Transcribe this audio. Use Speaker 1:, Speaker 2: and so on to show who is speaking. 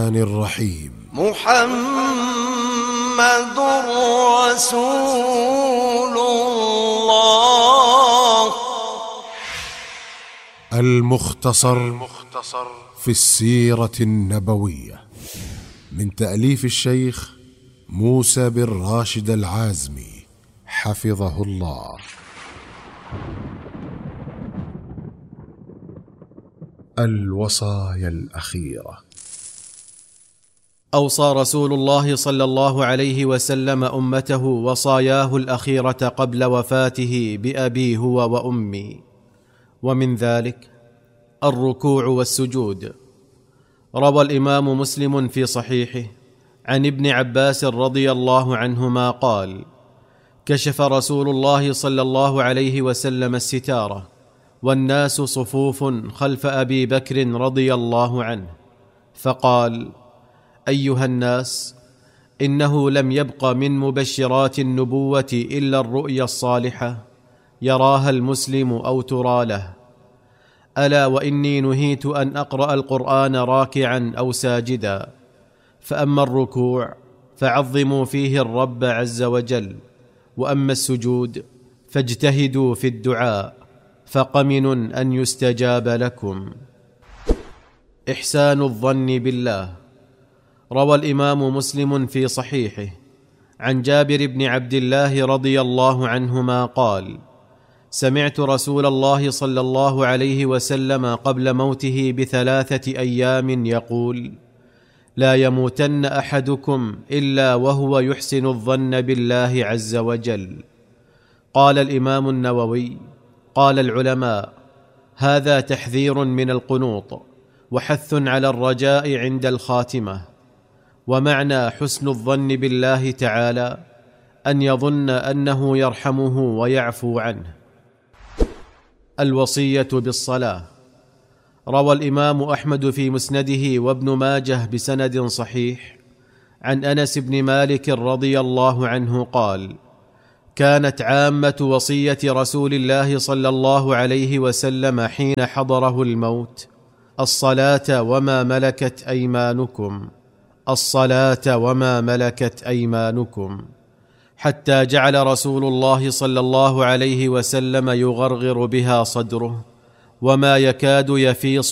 Speaker 1: الرحمن الرحيم.
Speaker 2: محمد رسول الله.
Speaker 1: المختصر في السيرة النبوية من تأليف الشيخ موسى بن راشد العازمي حفظه الله. الوصايا الأخيرة.
Speaker 3: أوصى رسول الله صلى الله عليه وسلم أمته وصاياه الأخيرة قبل وفاته بأبي هو وأمي، ومن ذلك الركوع والسجود. روى الإمام مسلم في صحيحه عن ابن عباس رضي الله عنهما قال: كشف رسول الله صلى الله عليه وسلم الستارة والناس صفوف خلف أبي بكر رضي الله عنه، فقال: أيها الناس، إنه لم يبق من مبشرات النبوة إلا الرؤيا الصالحة يراها المسلم أو ترى له. ألا وإني نهيت أن أقرأ القرآن راكعا أو ساجدا، فأما الركوع فعظموا فيه الرب عز وجل، وأما السجود فاجتهدوا في الدعاء، فقمن أن يستجاب لكم. إحسان الظن بالله. روى الإمام مسلم في صحيحه عن جابر بن عبد الله رضي الله عنهما قال: سمعت رسول الله صلى الله عليه وسلم قبل موته ب3 أيام يقول: لا يموتن أحدكم إلا وهو يحسن الظن بالله عز وجل. قال الإمام النووي: قال العلماء: هذا تحذير من القنوط وحث على الرجاء عند الخاتمة. ومعنى حسن الظن بالله تعالى أن يظن أنه يرحمه ويعفو عنه. الوصية بالصلاة. روى الإمام أحمد في مسنده وابن ماجه بسند صحيح عن أنس بن مالك رضي الله عنه قال: كانت عامة وصية رسول الله صلى الله عليه وسلم حين حضره الموت: الصلاة وما ملكت أيمانكم، الصلاة وما ملكت أيمانكم، حتى جعل رسول الله صلى الله عليه وسلم يغرغر بها صدره، وما يكاد يفيص